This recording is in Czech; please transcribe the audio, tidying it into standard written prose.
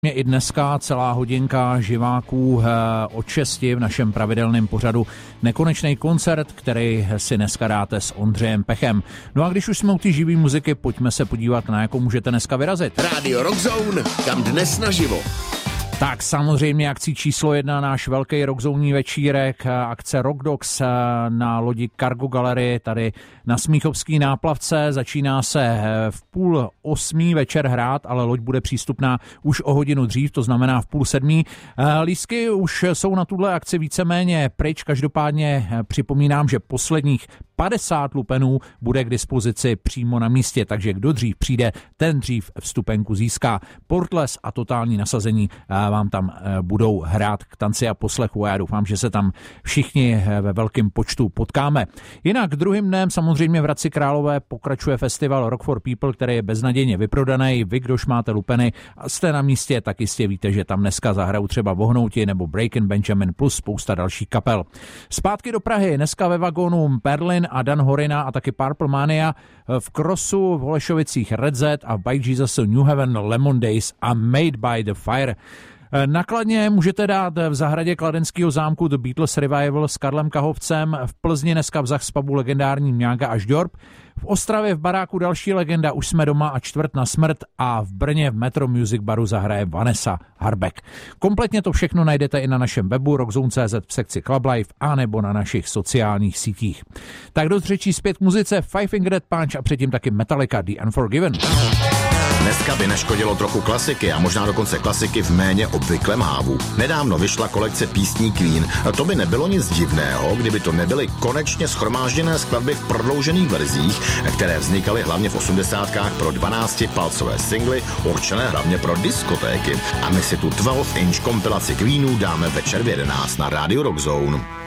I dneska celá hodinka živáků od 6 v našem pravidelném pořadu Nekonečný koncert, který si dneska dáte s Ondřejem Pechem. No a když už jsme u té živý muziky, pojďme se podívat, na jakou můžete dneska vyrazit. Rádio Rockzone, kam dnes naživo. Tak samozřejmě akcí číslo 1, náš velký rockzónní večírek, akce Rock Dogs na lodi Cargo Gallery tady na Smíchovský náplavce. Začíná se v 7:30 večer hrát, ale loď bude přístupná už o hodinu dřív, to znamená v 6:30. Lístky už jsou na tuhle akci víceméně pryč, každopádně připomínám, že posledních 50 lupenů bude k dispozici přímo na místě, takže kdo dřív přijde, ten dřív vstupenku získá. Portles a totální nasazení vám tam budou hrát k tanci a poslechu a já doufám, že se tam všichni ve velkém počtu potkáme. Jinak druhým dnem samozřejmě v Hradci Králové pokračuje festival Rock for People, který je beznadějně vyprodaný. Vy, kdož máte lupeny a jste na místě, tak jistě víte, že tam dneska zahrajou třeba Vohnouti nebo Breaking Benjamin plus spousta dalších kapel. Zpátky do Prahy, dneska ve vagónu Berlin a Dan Horina a taky Purple Mania, v Crossu v Holešovicích Red Z a v By Jesus New Heaven Lemon Days a Made by the Fire. Nakladně můžete dát v zahradě kladenského zámku The Beatles Revival s Karlem Kahovcem, v Plzni dneska v Zachspubu legendární Mňága až Dorp, v Ostravě v baráku další legenda Už jsme doma a Čtvrt na smrt a v Brně v Metro Music Baru zahraje Vanessa Harbek. Kompletně to všechno najdete i na našem webu rockzone.cz v sekci Club Life a nebo na našich sociálních sítích. Tak dost řečí zpět k muzice Five Finger Death Punch a předtím taky Metallica The Unforgiven. Dneska by neškodilo trochu klasiky a možná dokonce klasiky v méně obvyklém hávu. Nedávno vyšla kolekce písní Queen. To by nebylo nic divného, kdyby to nebyly konečně shromážděné skladby v prodloužených verzích, které vznikaly hlavně v 80kách pro 12-palcové singly, určené hlavně pro diskotéky. A my si tu 12-inch kompilaci Queenů dáme večer v 11 na Radio Rockzone.